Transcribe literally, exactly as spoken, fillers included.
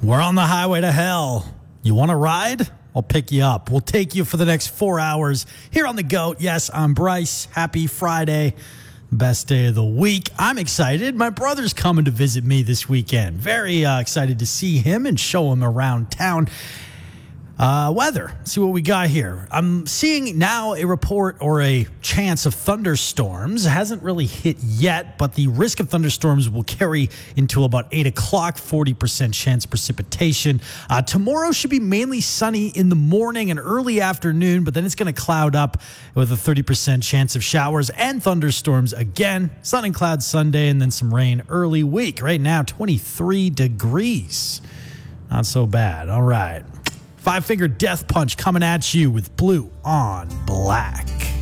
We're on the highway to hell. You want to ride? I'll pick you up. We'll take you for the next four hours here on The GOAT. Yes, I'm Bryce. Happy Friday. Best day of the week. I'm excited. My brother's coming to visit me this weekend. Very uh, excited to see him and show him around town. Uh, weather. See what we got here. I'm seeing now a report or a chance of thunderstorms. It hasn't really hit yet, but the risk of thunderstorms will carry until about eight o'clock, forty percent chance of precipitation. Uh, tomorrow should be mainly sunny in the morning and early afternoon, but then it's going to cloud up with a thirty percent chance of showers and thunderstorms again. Sun and clouds Sunday and then some rain early week. Right now, twenty-tee degrees. Not so bad. All right. Five Finger Death Punch coming at you with Blue on Black.